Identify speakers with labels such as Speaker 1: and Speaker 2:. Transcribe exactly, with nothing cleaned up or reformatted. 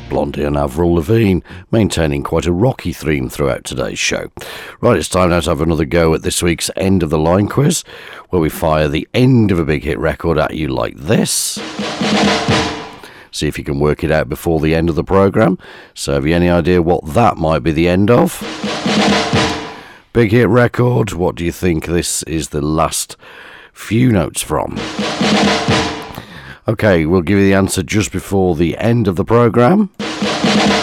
Speaker 1: Blondie and Avril Lavigne, maintaining quite a rocky theme throughout today's show. Right, it's time now to have another go at this week's End of the Line quiz, where we fire the end of a big hit record at you like this. See if you can work it out before the end of the programme. So have you any idea what that might be the end of? Big hit record, what do you think this is the last few notes from? Okay, we'll give you the answer just before the end of the programme.